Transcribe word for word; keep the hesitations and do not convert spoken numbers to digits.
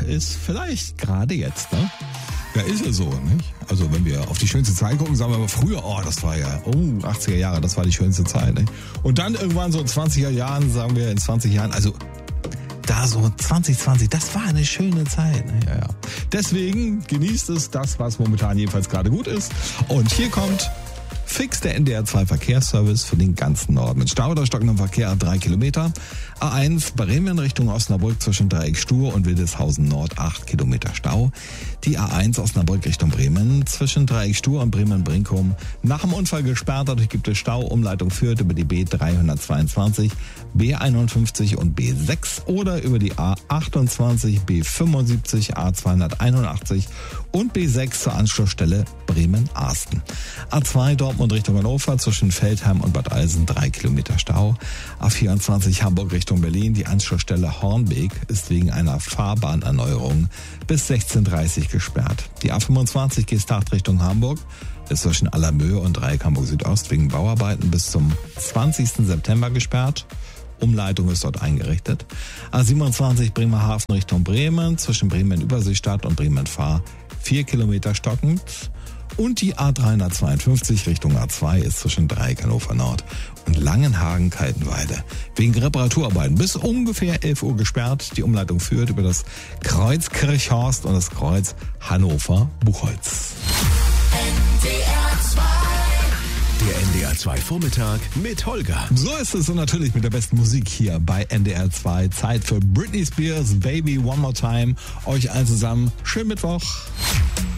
ist vielleicht gerade jetzt, ne? Ja, ist ja so, nicht? Also wenn wir auf die schönste Zeit gucken, sagen wir aber früher, oh, das war ja, oh, achtziger Jahre, das war die schönste Zeit, nicht? Und dann irgendwann so in zwanziger Jahren, sagen wir in zwanzig Jahren, also da so zwanzig zwanzig, das war eine schöne Zeit. Ne? Ja, ja. Deswegen genießt es das, was momentan jedenfalls gerade gut ist. Und hier kommt fix der N D R zwei Verkehrsservice für den ganzen Norden. Mit Stau oder stockendem Verkehr drei Kilometer. A eins Bremen Richtung Osnabrück zwischen Dreieck Stur und Wildeshausen Nord acht Kilometer Stau. Die A eins Osnabrück Richtung Bremen zwischen Dreieck Stur und Bremen-Brinkum. Nach dem Unfall gesperrt, dadurch gibt es Stau. Umleitung führt über die B dreihundertzweiundzwanzig, B einundfünfzig und B sechs oder über die A achtundzwanzig, B fünfundsiebzig, A zweihunderteinundachtzig und B sechs zur Anschlussstelle Bremen-Arsten. A zwei Dortmund Richtung Hannover zwischen Feldheim und Bad Eilsen drei Kilometer Stau. A vierundzwanzig Hamburg Richtung Berlin. Die Anschlussstelle Hornbeek ist wegen einer Fahrbahnerneuerung bis sechzehn Uhr dreißig gesperrt. Die A fünfundzwanzig Gestacht Richtung Hamburg ist zwischen Allermöhe und Dreieck Hamburg Südost wegen Bauarbeiten bis zum zwanzigsten September gesperrt. Umleitung ist dort eingerichtet. A siebenundzwanzig Bremerhaven Richtung Bremen zwischen Bremen-Überseestadt und Bremen-Fahr vier Kilometer stockend. Und die A dreihundertzweiundfünfzig Richtung A zwei ist zwischen Dreieck Hannover Nord und Langenhagen-Kaltenweide wegen Reparaturarbeiten bis ungefähr elf Uhr gesperrt. Die Umleitung führt über das Kreuz Kirchhorst und das Kreuz Hannover-Buchholz. Der N D R zwei Vormittag mit Holger. So ist es und natürlich mit der besten Musik hier bei N D R zwei. Zeit für Britney Spears, Baby One More Time. Euch allen zusammen schönen Mittwoch.